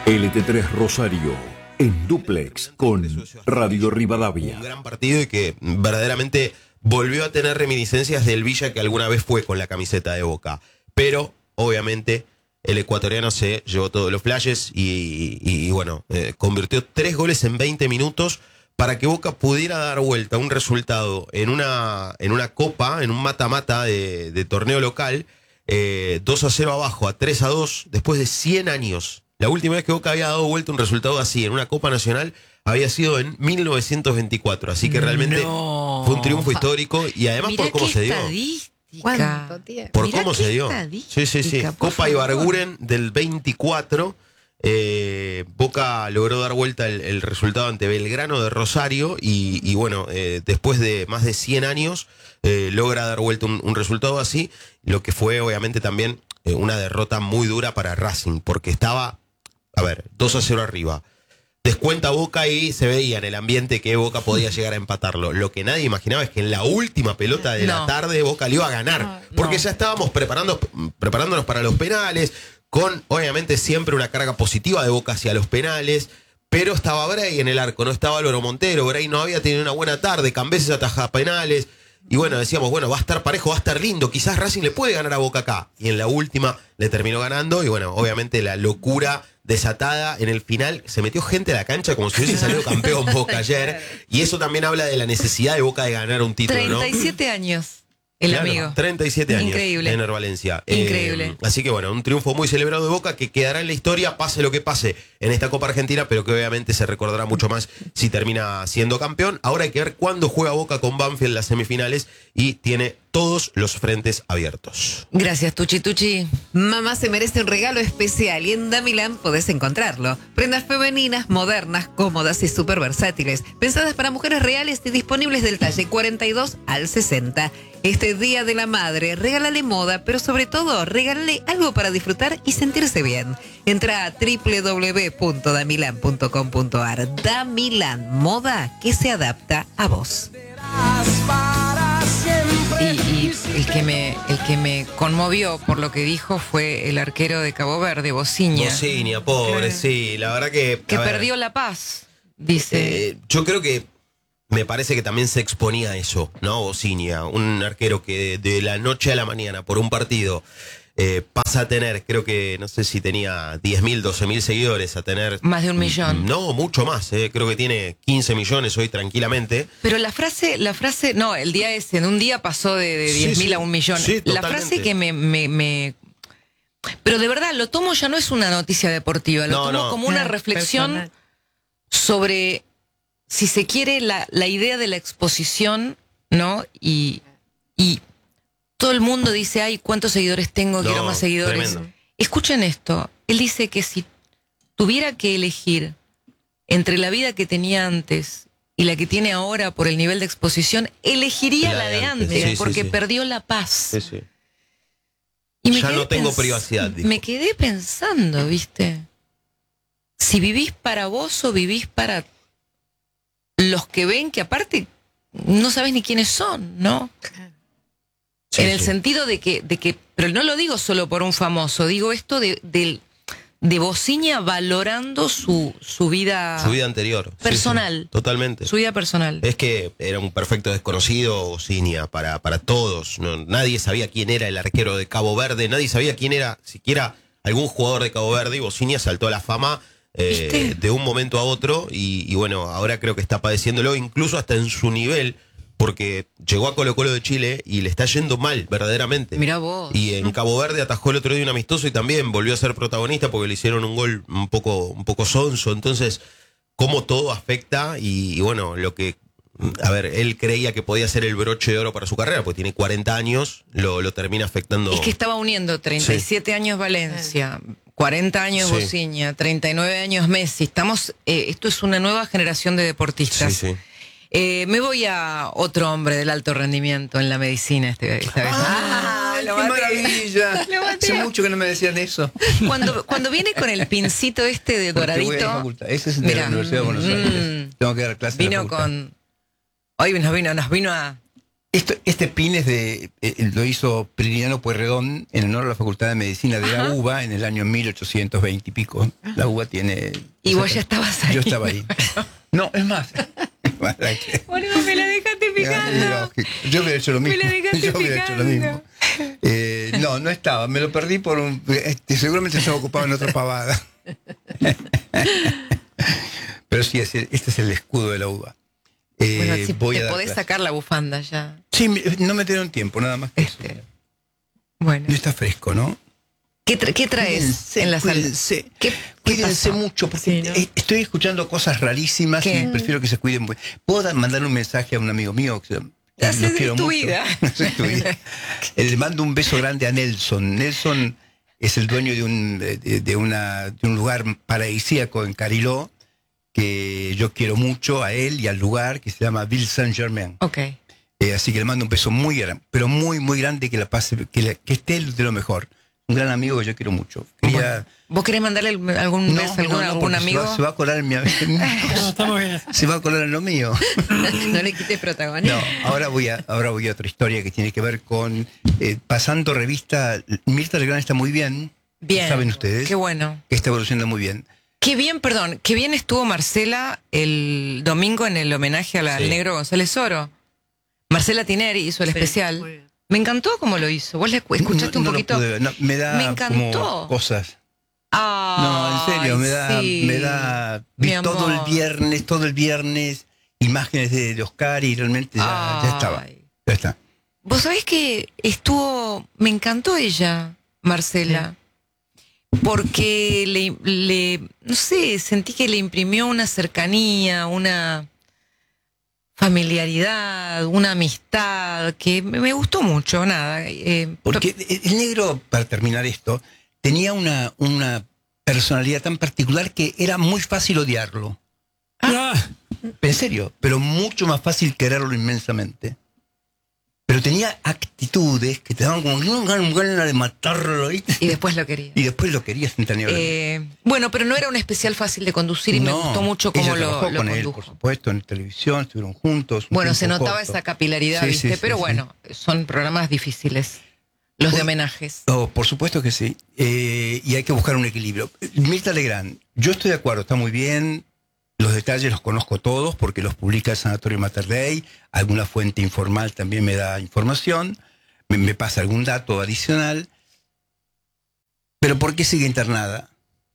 LT3 Rosario, en dúplex con Radio Rivadavia. Un gran partido y que verdaderamente volvió a tener reminiscencias del Villa que alguna vez fue con la camiseta de Boca. Pero, obviamente, el ecuatoriano se llevó todos los flashes y bueno, convirtió 3 goles en 20 minutos para que Boca pudiera dar vuelta a un resultado en una copa, en un mata-mata de torneo local, 2-0 abajo, a 3-2, después de 100 años. La última vez que Boca había dado vuelta un resultado así en una Copa Nacional había sido en 1924. Así que realmente fue un triunfo histórico y además por cómo se dio. ¿Cuánto tiempo? Por cómo se dio. Sí. Copa Ibarguren del 24. Boca logró dar vuelta el resultado ante Belgrano de Rosario y bueno, después de más de 100 años logra dar vuelta un resultado así, lo que fue obviamente también una derrota muy dura para Racing, porque estaba, 2-0 arriba. Descuenta Boca y se veía en el ambiente que Boca podía llegar a empatarlo. Lo que nadie imaginaba es que en la última pelota de la tarde Boca le iba a ganar, porque ya estábamos preparándonos para los penales, con obviamente siempre una carga positiva de Boca hacia los penales, pero estaba Bray en el arco, no estaba Álvaro Montero. Bray no había tenido una buena tarde, Cambeses ataja penales, y bueno, decíamos, bueno, va a estar parejo, va a estar lindo, quizás Racing le puede ganar a Boca acá, y en la última le terminó ganando, y bueno, obviamente la locura desatada en el final, se metió gente a la cancha como si hubiese salido campeón Boca ayer, y eso también habla de la necesidad de Boca de ganar un título, 37 años. El amigo. 37 años. Increíble. Ener Valencia. Increíble. Así que bueno, un triunfo muy celebrado de Boca que quedará en la historia, pase lo que pase en esta Copa Argentina, pero que obviamente se recordará mucho más si termina siendo campeón. Ahora hay que ver cuándo juega Boca con Banfield en las semifinales y tiene todos los frentes abiertos. Gracias, Tucci. Mamá se merece un regalo especial y en Damilán podés encontrarlo. Prendas femeninas, modernas, cómodas y súper versátiles. Pensadas para mujeres reales y disponibles del talle 42 al 60. Este Día de la Madre, regálale moda, pero sobre todo, regálale algo para disfrutar y sentirse bien. Entra a www.damilan.com.ar. Damilán, moda que se adapta a vos. Y el que me conmovió por lo que dijo fue el arquero de Cabo Verde, Bociña. Bociña, pobre, sí, la verdad que perdió la paz, dice. Yo creo que me parece que también se exponía a eso, ¿no? Bociña, un arquero que de la noche a la mañana por un partido pasa a tener, creo que, no sé si tenía 10.000, 12.000 seguidores, a tener... Más de 1 millón. No, mucho más, creo que tiene 15 millones hoy tranquilamente. Pero la frase, no, el día ese, en un día pasó de 10.000 a 1 millón. Sí, la frase que me... Pero de verdad, lo tomo ya no es una noticia deportiva, lo tomo como una reflexión personal sobre, si se quiere, la idea de la exposición, ¿no? Y todo el mundo dice, ay, ¿cuántos seguidores tengo? Quiero más seguidores. Tremendo. Escuchen esto. Él dice que si tuviera que elegir entre la vida que tenía antes y la que tiene ahora por el nivel de exposición, elegiría la de antes, porque perdió la paz. Sí. Y ya no tengo privacidad. Dijo. Me quedé pensando, ¿viste? Si vivís para vos o vivís para los que ven, que aparte no sabés ni quiénes son, ¿no? Sí, en el sentido de que, pero no lo digo solo por un famoso, digo esto de Bociña valorando su vida anterior, personal. Sí, totalmente. Su vida personal. Es que era un perfecto desconocido Bociña para todos. Nadie sabía quién era el arquero de Cabo Verde, nadie sabía quién era siquiera algún jugador de Cabo Verde, y Bociña saltó a la fama de un momento a otro y bueno, ahora creo que está padeciéndolo incluso hasta en su nivel, porque llegó a Colo-Colo de Chile y le está yendo mal, verdaderamente. Mirá vos. Y en Cabo Verde atajó el otro día un amistoso y también volvió a ser protagonista porque le hicieron un gol un poco sonso. Entonces, cómo todo afecta y bueno, lo que... él creía que podía ser el broche de oro para su carrera, porque tiene 40 años, lo termina afectando. Es que estaba uniendo 37 años Valencia, 40 años Bociña, 39 años Messi. Esto es una nueva generación de deportistas. Sí. Me voy a otro hombre del alto rendimiento en la medicina esta vez. ¡Qué maravilla! Hace mucho que no me decían eso. Cuando viene con el pincito este de doradito. Ese es de la Universidad de Buenos Aires. Tengo que dar clases. Hoy nos vino a Este pin es lo hizo Prilidiano Pueyrredón en honor a la Facultad de Medicina de la UBA en el año 1820 y pico. La UBA tiene... Y vos ya estabas ahí. Yo estaba ahí. No, es más. Bueno, me la dejaste picando. Yo hubiera hecho lo mismo. Me la dejaste Yo hubiera hecho lo mismo. No estaba. Me lo perdí por un... seguramente estaba ocupado en otra pavada. Pero sí, este es el escudo de la UBA. Bueno, si te podés sacar la bufanda ya. Sí, no me dieron tiempo, nada más que eso. Bueno. Y está fresco, ¿no? ¿Qué traes en la sala? Cuídense mucho, porque sí, estoy escuchando cosas rarísimas y prefiero que se cuiden. ¿Puedo mandarle un mensaje a un amigo mío? Haces de tu vida. Le mando un beso grande a Nelson. Nelson es el dueño de un lugar paradisíaco en Cariló, que yo quiero mucho a él y al lugar, que se llama Ville Saint-Germain. Okay. Así que le mando un beso muy grande, pero muy, muy grande, que la pase, que esté de lo mejor. Un gran amigo que yo quiero mucho. ¿Vos querés mandarle algún beso a algún amigo? Se va a colar en mi... estamos bien. Se va a colar en lo mío. No le quites protagonismo. No, ahora voy a otra historia que tiene que ver con pasando revista. Mirta Legrand está muy bien. Bien. ¿Saben ustedes? Qué bueno. Que está evolucionando muy bien. Qué bien estuvo Marcela el domingo en el homenaje al negro González Oro. Marcela Tineri hizo el especial. Me encantó cómo lo hizo. ¿Vos le escuchaste un poquito? Me encantó. Como cosas. No, en serio, me da vi todo el viernes imágenes de Oscar y realmente ya estaba. Ya está. Vos sabés que me encantó ella, Marcela. Porque no sé, sentí que le imprimió una cercanía, una familiaridad, una amistad, que me gustó mucho, nada. Porque el negro, para terminar esto, tenía una personalidad tan particular que era muy fácil odiarlo. En serio, pero mucho más fácil quererlo inmensamente. Pero tenía actitudes que te daban como ganas de matarlo. ¿Viste? Y después lo quería. Y después lo quería instantáneamente. Bueno, pero no era un especial fácil de conducir y me gustó mucho cómo lo con condujo. él, por supuesto, en televisión, estuvieron juntos. Bueno, se notaba esa capilaridad, sí, ¿viste? Sí, pero sí, bueno, son programas difíciles, los de homenajes. Por supuesto que sí. Y hay que buscar un equilibrio. Mirta Legrand, yo estoy de acuerdo, está muy bien. Los detalles los conozco todos porque los publica el Sanatorio Mater Dei. Alguna fuente informal también me da información. Me pasa algún dato adicional. Pero ¿por qué sigue internada?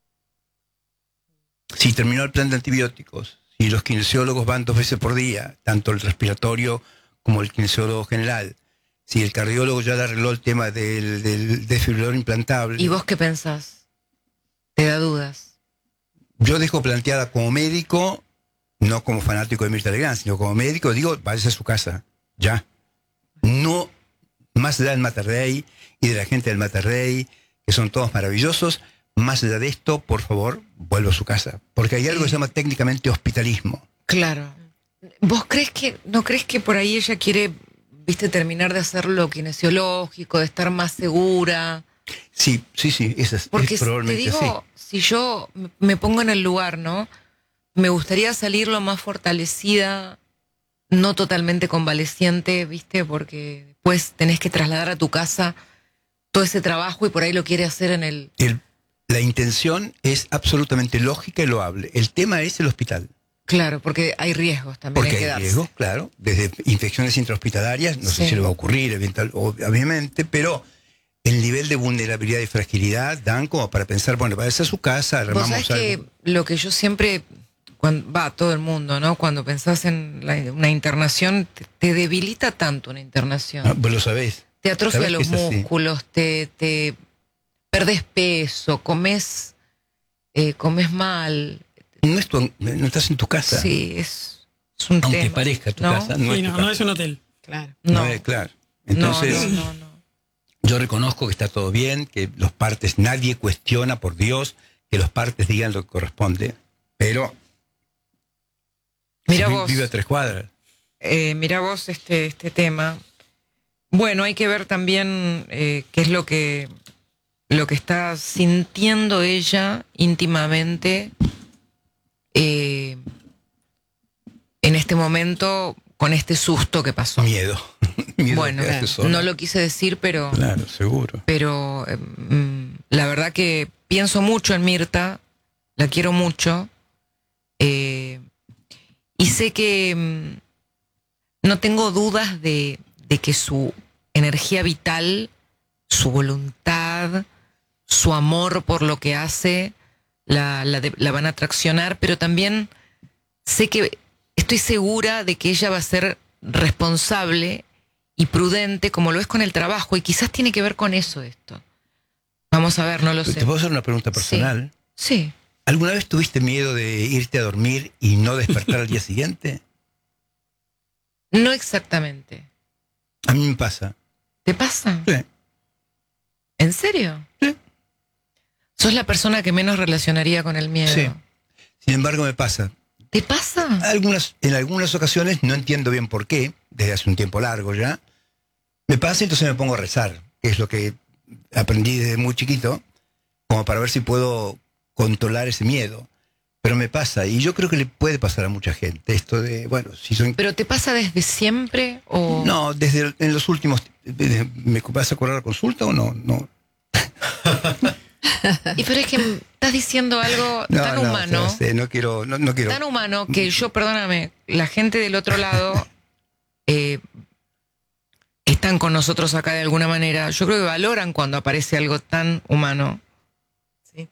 Si terminó el plan de antibióticos, si los kinesiólogos van 2 veces por día, tanto el respiratorio como el kinesiólogo general, si el cardiólogo ya le arregló el tema del desfibrilador implantable. ¿Y vos qué pensás? ¿Te da dudas? Yo dejo planteada como médico, no como fanático de Mirta Legrand, sino como médico, digo, váyase a su casa, ya. No, más allá del Mater Dei y de la gente del Mater Dei, que son todos maravillosos, más allá de esto, por favor, vuelva a su casa. Porque hay algo que se llama técnicamente hospitalismo. Claro. ¿Vos no crees que por ahí ella quiere, terminar de hacer lo kinesiológico, de estar más segura? Sí, esa es, porque probablemente te digo, si yo me pongo en el lugar, ¿no? Me gustaría salir lo más fortalecida, no totalmente convaleciente, ¿viste? Porque después tenés que trasladar a tu casa todo ese trabajo y por ahí lo quiere hacer en el... La intención es absolutamente lógica y loable. El tema es el hospital. Claro, porque hay riesgos también. Porque hay riesgos, claro. Desde infecciones intrahospitalarias, no sé si le va a ocurrir, obviamente, pero... El nivel de vulnerabilidad y fragilidad dan como para pensar, bueno, va a ser su casa, armamos algo. Vos sabés que lo que yo siempre, todo el mundo, ¿no? Cuando pensás en una internación, te debilita tanto una internación. Vos lo sabés. Te atrofia los músculos, te perdés peso, comes mal. No estás en tu casa. Sí, es un tema. Aunque parezca tu casa, no es tu casa. No es un hotel. Claro. No, claro. Entonces... No. Yo reconozco que está todo bien, que los partes, nadie cuestiona, por Dios, que los partes digan lo que corresponde, pero mira vos, vive a 3 cuadras. Mira vos este tema. Bueno, hay que ver también qué es lo que está sintiendo ella íntimamente en este momento con este susto que pasó. Miedo. Miedo bueno, de quedarse sola. no lo quise decir, pero... Claro, seguro. Pero la verdad que pienso mucho en Mirta, la quiero mucho, y sé que no tengo dudas de que su energía vital, su voluntad, su amor por lo que hace, la van a traccionar, pero también sé que estoy segura de que ella va a ser responsable y prudente como lo es con el trabajo, y quizás tiene que ver con eso esto. Vamos a ver, no lo sé. ¿Te puedo hacer una pregunta personal? Sí. ¿Alguna vez tuviste miedo de irte a dormir y no despertar al día siguiente? No exactamente. A mí me pasa. ¿Te pasa? Sí. ¿En serio? Sí. Sos la persona que menos relacionaría con el miedo. Sí. Sin embargo, me pasa. ¿Te pasa? En algunas ocasiones, no entiendo bien por qué, desde hace un tiempo largo ya, me pasa y entonces me pongo a rezar, que es lo que aprendí desde muy chiquito, como para ver si puedo controlar ese miedo. Pero me pasa, y yo creo que le puede pasar a mucha gente, esto de, bueno, si soy... ¿Pero te pasa desde siempre o...? No, desde en los últimos... ¿Me vas a cobrar la consulta o no? No. Y pero es que estás diciendo algo tan humano. No quiero. Tan humano que yo, perdóname, la gente del otro lado están con nosotros acá de alguna manera. Yo creo que valoran cuando aparece algo tan humano. Sí.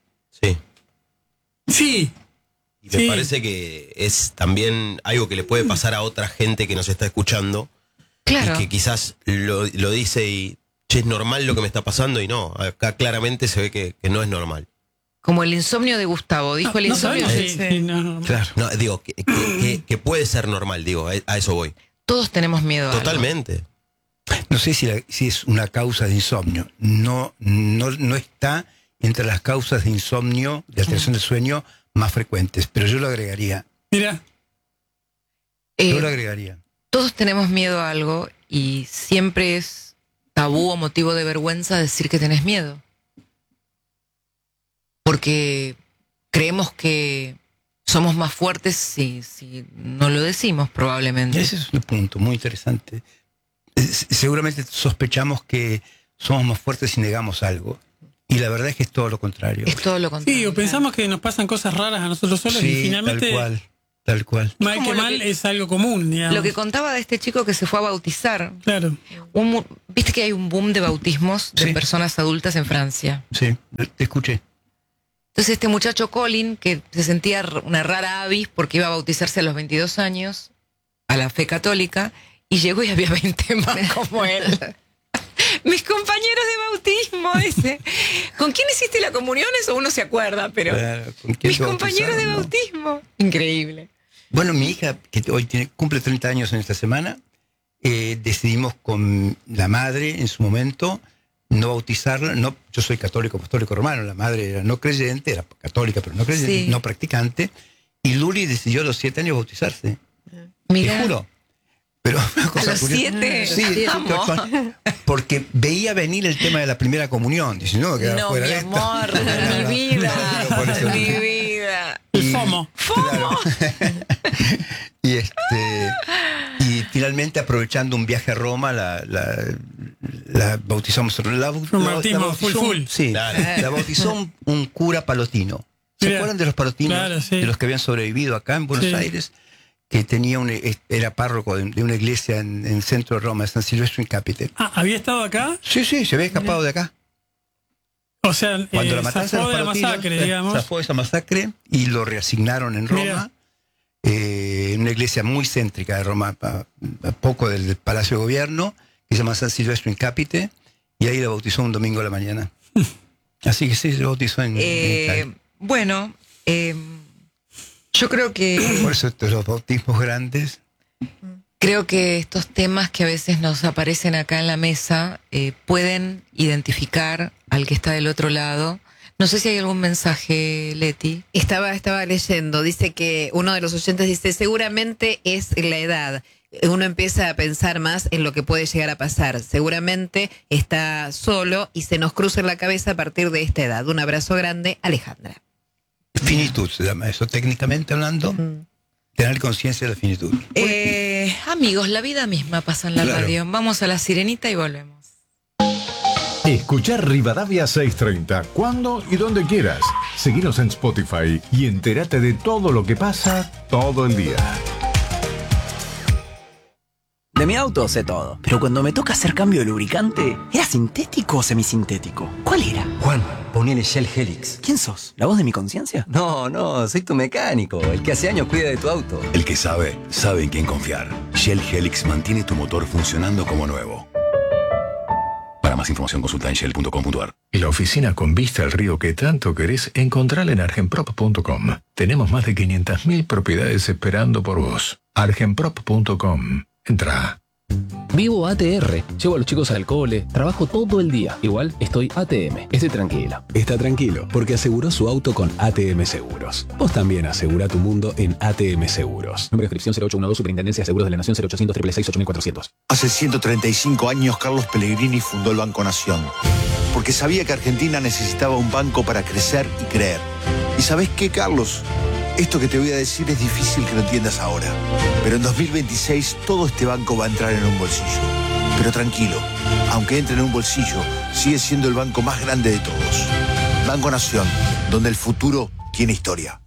Sí. Y me parece que es también algo que le puede pasar a otra gente que nos está escuchando. Claro. Y que quizás lo dice y, che, es normal lo que me está pasando, y no, acá claramente se ve que no es normal. Como el insomnio de Gustavo, dijo el insomnio. No. Claro. No, digo, que puede ser normal, digo, a eso voy. Todos tenemos miedo a algo. Totalmente. No sé si es una causa de insomnio. No está entre las causas de insomnio, de alteración del sueño, más frecuentes. Pero yo lo agregaría. Mira. Yo lo agregaría. Todos tenemos miedo a algo y siempre es tabú o motivo de vergüenza decir que tenés miedo. Porque creemos que somos más fuertes si no lo decimos, probablemente. Ese es un punto muy interesante. Seguramente sospechamos que somos más fuertes si negamos algo. Y la verdad es que es todo lo contrario. Es todo lo contrario. Sí, o pensamos que nos pasan cosas raras a nosotros solos y finalmente... Tal cual. Mal que mal es algo común, digamos. Lo que contaba de este chico que se fue a bautizar. Claro. Viste que hay un boom de bautismos de personas adultas en Francia. Sí, te escuché. Entonces este muchacho Colin, que se sentía una rara avis porque iba a bautizarse a los 22 años a la fe católica, y llegó y había 20 más como él. Mis compañeros de bautismo, dice. ¿Con quién hiciste la comunión? Eso uno se acuerda, pero... Claro, mis compañeros de bautismo. Increíble. Bueno, mi hija, que hoy cumple 30 años en esta semana, decidimos con la madre en su momento no bautizarla. No, yo soy católico, apostólico romano, la madre era no creyente, era católica pero no creyente, no practicante, y Luli decidió a los 7 años bautizarse. Mira. Te juro. Pero una cosa a los curiosa, 7. sí, porque veía venir el tema de la primera comunión. Dice, no, que no, fuera mi de amor, esta. mi vida, mi vida. El FOMO. Claro. Y finalmente, aprovechando un viaje a Roma, la bautizamos. La bautizó, full. Sí, la bautizó un cura palotino. ¿Se acuerdan de los palotinos? Claro, sí. De los que habían sobrevivido acá en Buenos Aires, que tenía era párroco de una iglesia en el centro de Roma, San Silvestro in Capite. Ah, ¿había estado acá? Sí, se había escapado de acá. O sea, Cuando la matanza zafó de la masacre, digamos. Zafó de esa masacre y lo reasignaron en Roma, en una iglesia muy céntrica de Roma, a poco del Palacio de Gobierno, que se llama San Silvestro in Capite, y ahí lo bautizó un domingo a la mañana. Así que sí, se bautizó en Italia. Bueno, yo creo que... Por eso los bautismos grandes... Creo que estos temas que a veces nos aparecen acá en la mesa pueden identificar al que está del otro lado. No sé si hay algún mensaje, Leti. Estaba leyendo, dice que uno de los oyentes dice, seguramente es la edad. Uno empieza a pensar más en lo que puede llegar a pasar. Seguramente está solo y se nos cruza en la cabeza a partir de esta edad. Un abrazo grande, Alejandra. Finitud se llama eso, técnicamente hablando. tener conciencia de la finitud. Amigos, la vida misma pasa en la radio. Vamos a La Sirenita y volvemos. Escuchar Rivadavia 630 cuando y donde quieras. Seguinos en Spotify y entérate de todo lo que pasa todo el día. De mi auto sé todo, pero cuando me toca hacer cambio de lubricante, ¿era sintético o semisintético? ¿Cuál era? Juan, ponele Shell Helix. ¿Quién sos? ¿La voz de mi conciencia? No, soy tu mecánico, el que hace años cuida de tu auto. El que sabe en quién confiar. Shell Helix mantiene tu motor funcionando como nuevo. Para más información consulta en shell.com.ar. La oficina con vista al río que tanto querés, encontrala en argenprop.com. Tenemos más de 500.000 propiedades esperando por vos. argenprop.com. Entra. Vivo ATR, llevo a los chicos al cole, trabajo todo el día. Igual estoy ATM, estoy tranquilo. Está tranquilo, porque aseguró su auto con ATM Seguros. Vos también asegura tu mundo en ATM Seguros. Número de inscripción 0812, Superintendencia de Seguros de la Nación, 0800 666 8400. Hace 135 años Carlos Pellegrini fundó el Banco Nación, porque sabía que Argentina necesitaba un banco para crecer y creer. ¿Y sabés qué, Carlos? Esto que te voy a decir es difícil que lo entiendas ahora, pero en 2026 todo este banco va a entrar en un bolsillo. Pero tranquilo, aunque entre en un bolsillo, sigue siendo el banco más grande de todos. Banco Nación, donde el futuro tiene historia.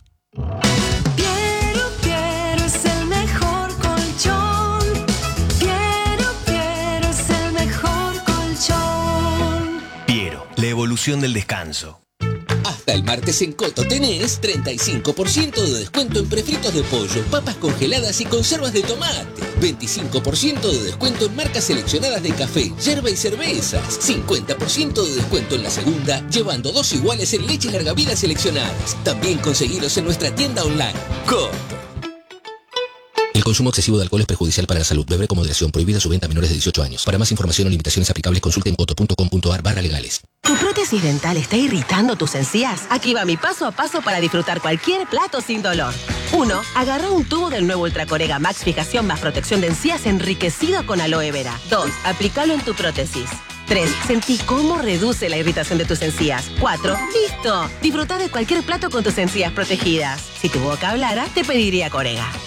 Piero es el mejor colchón. Piero es el mejor colchón. Piero, la evolución del descanso. Hasta el martes en Coto tenés 35% de descuento en prefritos de pollo, papas congeladas y conservas de tomate. 25% de descuento en marcas seleccionadas de café, yerba y cervezas. 50% de descuento en la segunda, llevando 2 iguales en leches larga vida seleccionadas. También conseguilos en nuestra tienda online. Coto. El consumo excesivo de alcohol es perjudicial para la salud. Beber con moderación. Prohibida su venta a menores de 18 años. Para más información o limitaciones aplicables, consulte en coto.com.ar/legales. ¿Tu prótesis dental está irritando tus encías? Aquí va mi paso a paso para disfrutar cualquier plato sin dolor. 1. Agarra un tubo del nuevo Ultracorega Max Fijación más protección de encías enriquecido con aloe vera. 2. Aplícalo en tu prótesis. 3. Sentí cómo reduce la irritación de tus encías. 4. ¡Listo! Disfruta de cualquier plato con tus encías protegidas. Si tu boca hablara, te pediría Corega.